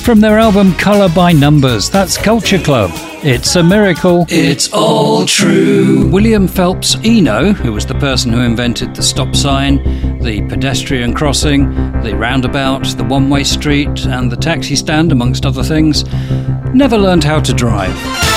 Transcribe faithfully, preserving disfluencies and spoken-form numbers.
From their album Colour by Numbers, that's Culture Club. It's a miracle. It's all true. William Phelps Eno, who was the person who invented the stop sign, the pedestrian crossing, the roundabout, the one-way street, and the taxi stand, amongst other things, never learned how to drive.